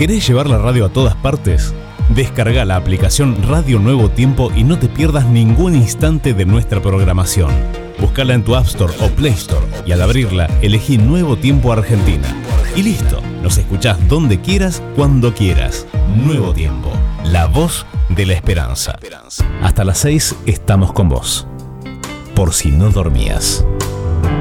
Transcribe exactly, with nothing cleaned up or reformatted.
¿Querés llevar la radio a todas partes? Descarga la aplicación Radio Nuevo Tiempo y no te pierdas ningún instante de nuestra programación. Búscala en tu App Store o Play Store y al abrirla elegí Nuevo Tiempo Argentina. Y listo, nos escuchás donde quieras, cuando quieras. Nuevo Tiempo, la voz de la esperanza. Hasta las seis estamos con vos. Por si no dormías.